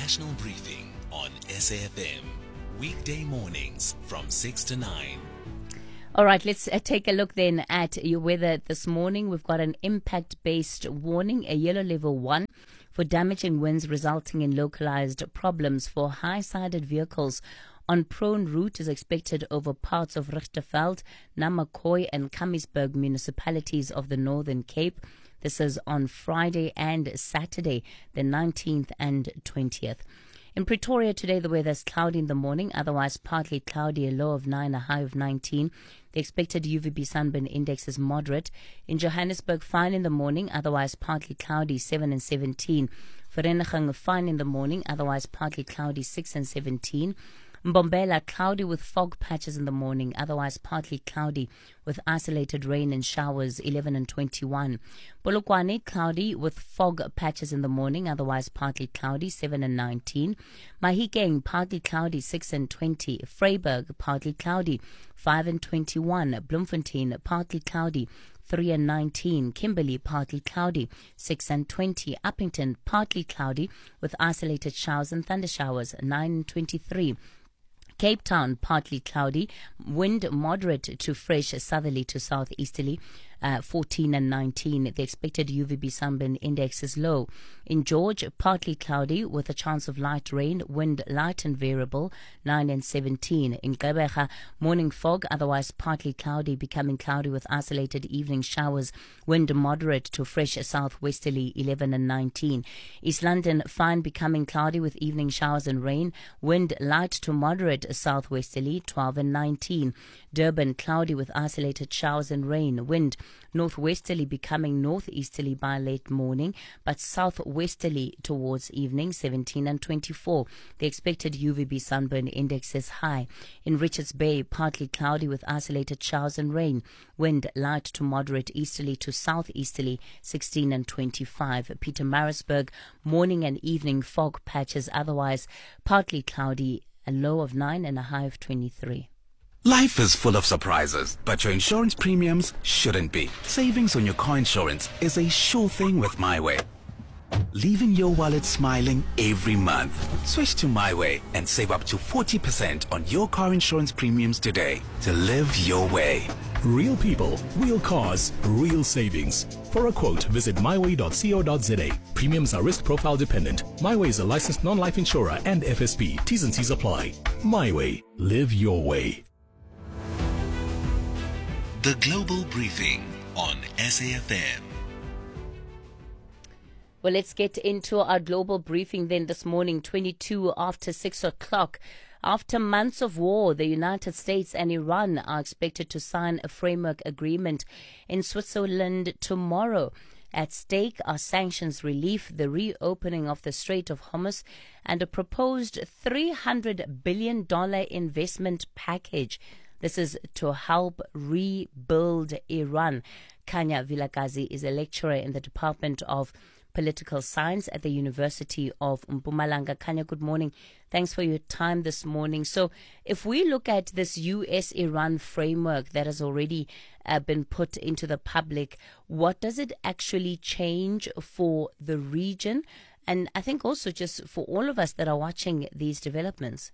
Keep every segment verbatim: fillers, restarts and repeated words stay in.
National Briefing on S A F M. Weekday mornings from six to nine. All right, let's uh, take a look then at your weather this morning. We've got an impact-based warning, a yellow level one, for damaging winds resulting in localized problems for high-sided vehicles on prone route is expected over parts of Richterveld, Namakwa and Kamiesberg municipalities of the Northern Cape. This is on Friday and Saturday, the nineteenth and twentieth. In Pretoria today, the weather is cloudy in the morning, otherwise partly cloudy, a low of nine, a high of nineteen. The expected U V B sunburn index is moderate. In Johannesburg, fine in the morning, otherwise partly cloudy, seven and seventeen. Vereeniging, fine in the morning, otherwise partly cloudy, six and seventeen. Mbombela, cloudy with fog patches in the morning, otherwise partly cloudy with isolated rain and showers, eleven and twenty-one. Polokwane, cloudy with fog patches in the morning, otherwise partly cloudy, seven and nineteen. Mahikeng, partly cloudy, six and twenty. Vryburg, partly cloudy, five and twenty-one. Bloemfontein, partly cloudy, three and nineteen. Kimberley, partly cloudy, six and twenty. Uppington, partly cloudy with isolated showers and thunder showers, nine and twenty-three. Cape Town, partly cloudy, wind moderate to fresh southerly to southeasterly, uh, fourteen and nineteen. The expected U V B sunburn index is low. In George, partly cloudy with a chance of light rain, wind light and variable, nine and seventeen. In Gqeberha, morning fog, otherwise partly cloudy, becoming cloudy with isolated evening showers, wind moderate to fresh southwesterly, eleven and nineteen. East London, fine, becoming cloudy with evening showers and rain, wind light to moderate southwesterly, twelve and nineteen. Durban, cloudy with isolated showers and rain, wind northwesterly becoming northeasterly by late morning, but southwesterly towards evening, seventeen and twenty-four. The expected U V B sunburn index is high. In Richards Bay, partly cloudy with isolated showers and rain, wind light to moderate easterly to southeasterly, sixteen and twenty-five. Pietermaritzburg, morning and evening fog patches, otherwise partly cloudy, a low of nine and a high of twenty-three. Life is full of surprises, but your insurance premiums shouldn't be. Savings on your car insurance is a sure thing with MyWay. Leaving your wallet smiling every month. Switch to MyWay and save up to forty percent on your car insurance premiums today to live your way. Real people, real cars, real savings. For a quote, visit my way dot co dot za. Premiums are risk profile dependent. MyWay is a licensed non-life insurer and F S P. T's and C's apply. MyWay. Live your way. The Global Briefing on S A F M. Well, let's get into our global briefing then this morning, twenty-two after six o'clock. After months of war, the United States and Iran are expected to sign a framework agreement in Switzerland tomorrow. At stake are sanctions relief, the reopening of the Strait of Hormuz, and a proposed three hundred billion dollars investment package. This is to help rebuild Iran. Kanya Vilakazi is a lecturer in the Department of Political Science at the University of Mpumalanga. Kanya, good morning. Thanks for your time this morning. So if we look at this U S Iran framework that has already uh, been put into the public, what does it actually change for the region? And I think also just for all of us that are watching these developments.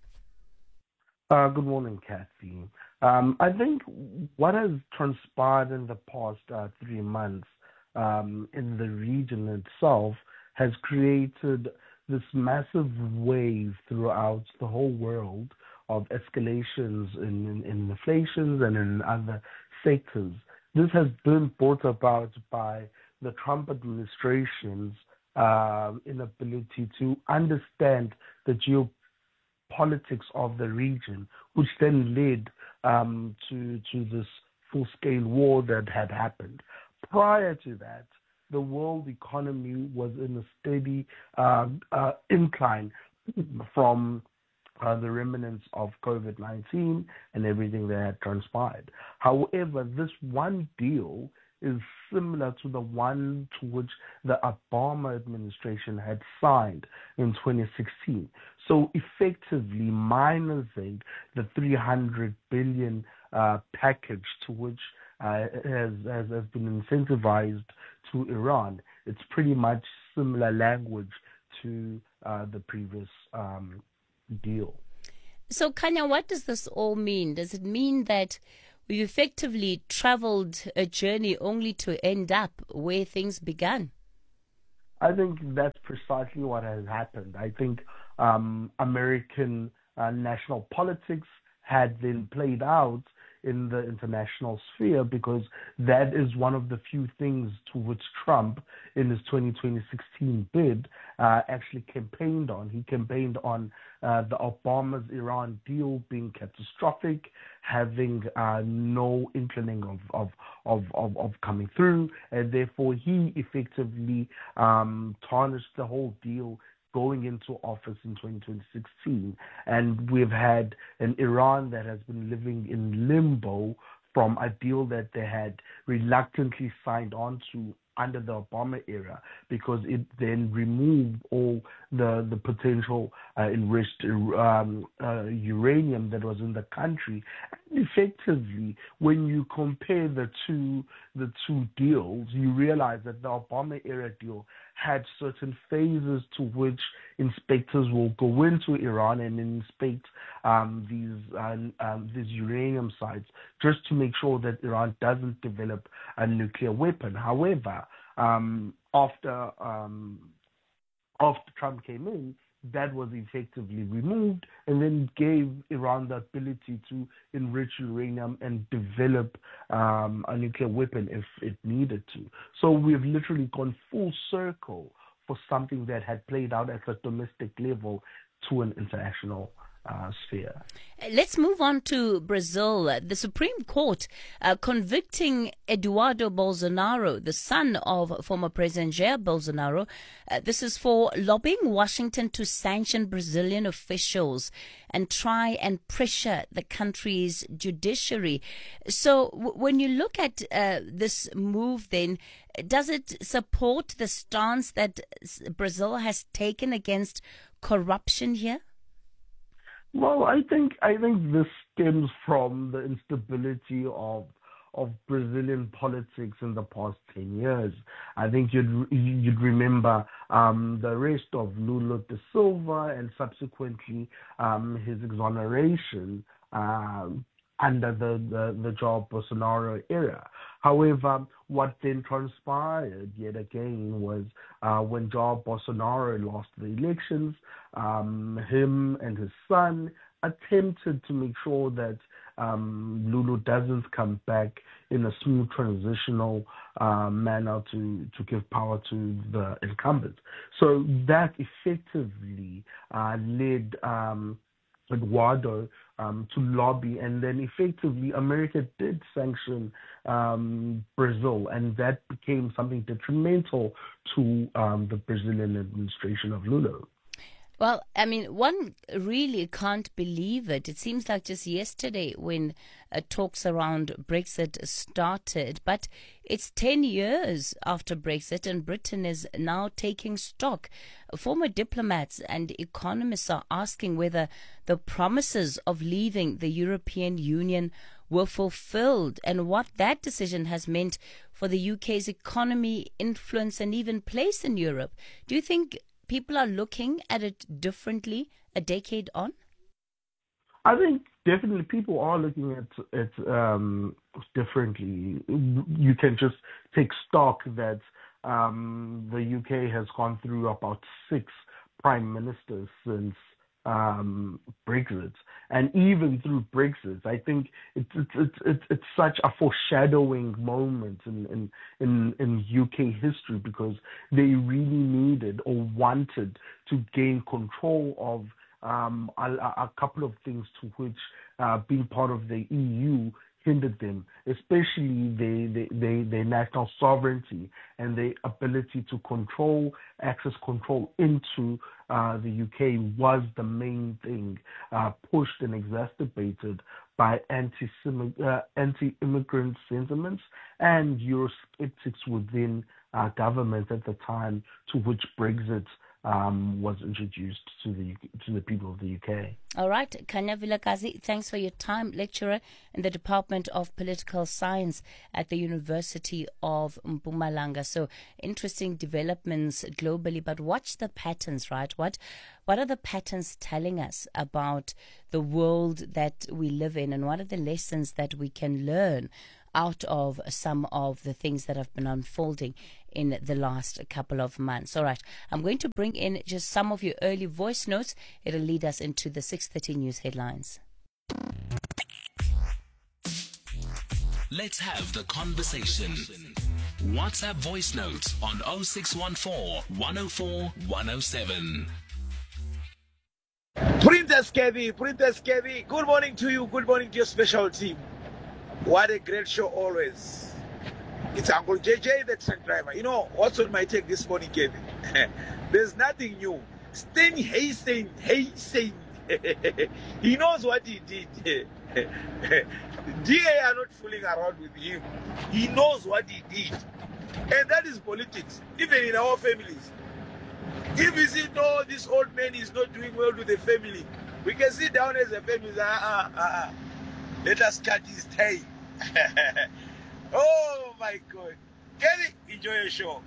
Uh, good morning, Kathy. Um, I think what has transpired in the past uh, three months um, in the region itself has created this massive wave throughout the whole world of escalations in, in, in inflations and in other sectors. This has been brought about by the Trump administration's uh, inability to understand the geopolitics politics of the region, which then led um, to to this full-scale war that had happened. Prior to that, the world economy was in a steady uh, uh, incline from uh, the remnants of COVID nineteen and everything that had transpired. However, this one deal is similar to the one to which the Obama administration had signed in twenty sixteen. So effectively minusing the three hundred billion dollars uh, package to which uh, has, has, has been incentivized to Iran, it's pretty much similar language to uh, the previous um, deal. So, Khanya, what does this all mean? Does it mean that we've effectively traveled a journey only to end up where things began? I think that's precisely what has happened. I think um, American uh, national politics had then played out in the international sphere, because that is one of the few things to which Trump, in his twenty sixteen bid, uh, actually campaigned on. He campaigned on uh, the Obama's Iran deal being catastrophic, having uh, no inclining of of, of, of, of coming through, and therefore he effectively um, tarnished the whole deal going into office in twenty sixteen. And we've had an Iran that has been living in limbo from a deal that they had reluctantly signed on to under the Obama era, because it then removed all the the potential uh, enriched um, uh, uranium that was in the country. And effectively, when you compare the two the two deals, you realize that the Obama era deal had certain phases to which inspectors will go into Iran and inspect um, these uh, um, these uranium sites, just to make sure that Iran doesn't develop a nuclear weapon. However, um, after um, after Trump came in, that was effectively removed, and then gave Iran the ability to enrich uranium and develop um, a nuclear weapon if it needed to. So we've literally gone full circle for something that had played out at a domestic level to an international Uh, sphere. Let's move on to Brazil. The Supreme Court uh, convicting Eduardo Bolsonaro, the son of former President Jair Bolsonaro. Uh, this is for lobbying Washington to sanction Brazilian officials and try and pressure the country's judiciary. So w- when you look at uh, this move, then, does it support the stance that Brazil has taken against corruption here? Well, I think I think this stems from the instability of of Brazilian politics in the past ten years. I think you'd you'd remember um, the arrest of Lula da Silva and subsequently um, his exoneration uh, under the, the, the Jair Bolsonaro era. However, what then transpired yet again was uh, when Jair Bolsonaro lost the elections, um, him and his son attempted to make sure that um, Lula doesn't come back in a smooth transitional uh, manner to, to give power to the incumbent. So that effectively uh, led um, Eduardo um, to lobby, and then effectively America did sanction um, Brazil, and that became something detrimental to um, the Brazilian administration of Lula. Well, I mean, one really can't believe it. It seems like just yesterday when uh, talks around Brexit started, but it's ten years after Brexit and Britain is now taking stock. Former diplomats and economists are asking whether the promises of leaving the European Union were fulfilled and what that decision has meant for the U K's economy, influence, and even place in Europe. Do you think people are looking at it differently a decade on? I think definitely people are looking at it um, differently. You can just take stock that um, the U K has gone through about six prime ministers since um, Brexit, and even through Brexit, I think it's it's it's it's, it's such a foreshadowing moment in, in in in U K history, because they really needed or wanted to gain control of um, a, a couple of things to which uh, being part of the E U hindered them, especially their, their, their national sovereignty and their ability to control, access control into uh, the U K was the main thing, uh, pushed and exacerbated by anti uh, anti-immigrant sentiments and Eurosceptics within uh, government at the time, to which Brexit um, was introduced to the to the people of the U K. All right, Kanya Vilakazi, thanks for your time, lecturer in the Department of Political Science at the University of Mpumalanga. So interesting developments globally, but watch the patterns, right? What what are the patterns telling us about the world that we live in, and what are the lessons that we can learn out of some of the things that have been unfolding in the last couple of months? All right, I'm going to bring in just some of your early voice notes. It'll lead us into the six thirty news headlines. Let's have the conversation. WhatsApp voice note on oh six one four, one oh four, one oh seven. Princess Kevi, Princess Kevi, good morning to you, good morning to your special team. What a great show always. It's Uncle J J, the truck driver. You know, what's on my take this morning, Kevin? There's nothing new. Staying Haystein, Haystein. He knows what he did. D A are not fooling around with him. He knows what he did. And that is politics, even in our families. If we see, no, this old man is not doing well to the family, we can sit down as a family and say, ah, ah, ah. Let us cut his tail. Oh my God. Kelly, enjoy your show.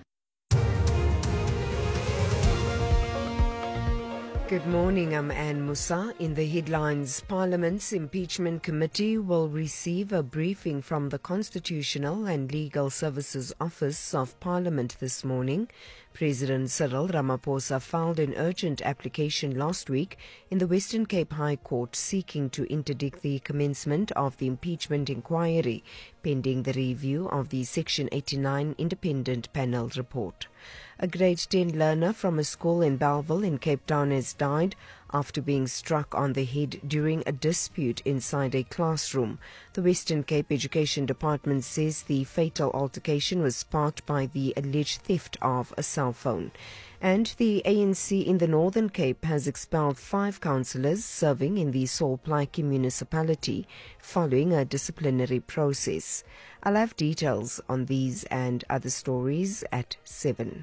Good morning, I'm Anne Musa. In the headlines, Parliament's Impeachment Committee will receive a briefing from the Constitutional and Legal Services Office of Parliament this morning. President Cyril Ramaphosa filed an urgent application last week in the Western Cape High Court seeking to interdict the commencement of the impeachment inquiry, pending the review of the Section eighty-nine Independent Panel report. A grade ten learner from a school in Bellville in Cape Town has died after being struck on the head during a dispute inside a classroom. The Western Cape Education Department says the fatal altercation was sparked by the alleged theft of a cell phone. And the A N C in the Northern Cape has expelled five councillors serving in the Saul Plaatje municipality following a disciplinary process. I'll have details on these and other stories at seven.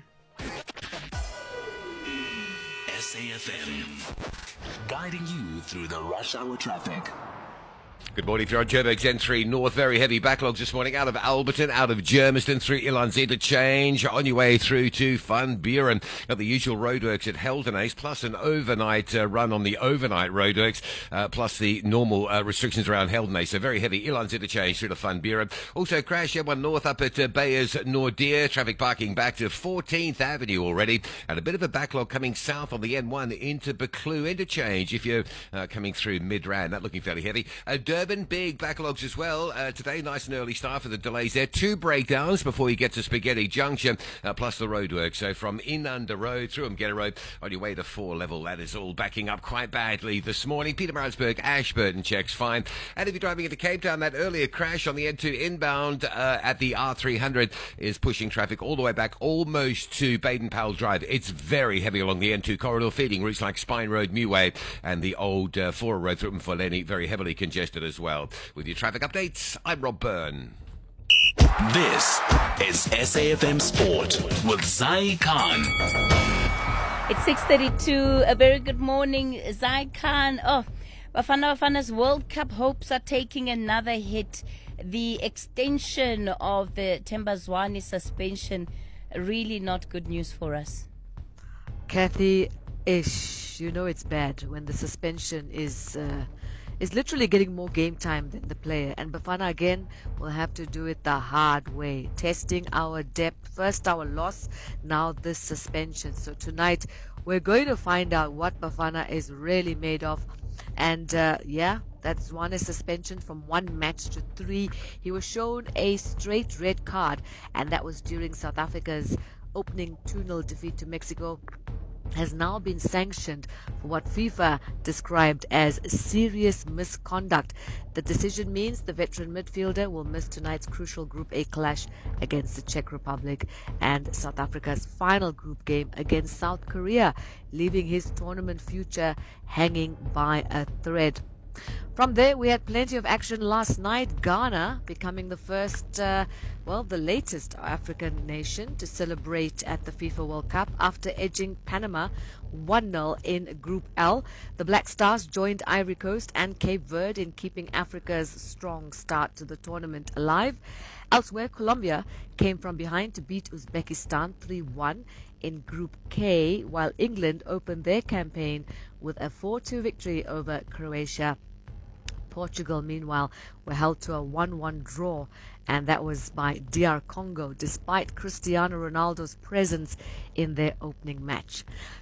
S A F M, guiding you through the rush hour traffic. Good morning. If you're on Joburg's N three North, very heavy backlogs this morning out of Alberton, out of Germiston through Ilanz Interchange, on your way through to Van Buren. Got the usual roadworks at Heldenace, plus an overnight uh, run on the overnight roadworks, uh, plus the normal uh, restrictions around Heldenace. So very heavy Ilanz Interchange through to Van Buren. Also crash M one North up at uh, Bayers Nordier. Traffic parking back to fourteenth Avenue already. And a bit of a backlog coming south on the N one into Buccleuch Interchange if you're uh, coming through Midrand. That looking fairly heavy. Uh, Durban, big backlogs as well. Uh, today, nice and early start for the delays there. Two breakdowns before you get to Spaghetti Junction, uh, plus the roadwork. So from Inanda Road through Umgera Road on your way to four level, that is all backing up quite badly this morning. Pietermaritzburg, Ashburton checks fine. And if you're driving into Cape Town, that earlier crash on the N two inbound uh, at the R three hundred is pushing traffic all the way back almost to Baden-Powell Drive. It's very heavy along the N two corridor, feeding routes like Spine Road, Meway, and the old uh, Fora Road through Mfoleni, very heavily congested as well. With your traffic updates, I'm Rob Byrne. This is S A F M Sport with Zai Khan. It's six thirty-two. A very good morning, Zai Khan. Oh, Bafana Bafana's World Cup hopes are taking another hit. The extension of the Themba Zwane suspension, really not good news for us. Kathy, ish, you know it's bad when the suspension is uh, is literally getting more game time than the player. And Bafana again will have to do it the hard way, testing our depth. First our loss, now this suspension. So tonight we're going to find out what Bafana is really made of. And uh, yeah, that's one is suspension from one match to three. He was shown a straight red card, and that was during South Africa's opening two nil defeat to Mexico. Has now been sanctioned for what FIFA described as serious misconduct. The decision means the veteran midfielder will miss tonight's crucial Group A clash against the Czech Republic and South Africa's final group game against South Korea, leaving his tournament future hanging by a thread. From there, we had plenty of action last night. Ghana becoming the first, uh, well, the latest African nation to celebrate at the FIFA World Cup after edging Panama one nil in Group L. The Black Stars joined Ivory Coast and Cape Verde in keeping Africa's strong start to the tournament alive. Elsewhere, Colombia came from behind to beat Uzbekistan three one in Group K, while England opened their campaign with a four two victory over Croatia. Portugal, meanwhile, were held to a one one draw, and that was by D R Congo, despite Cristiano Ronaldo's presence in their opening match.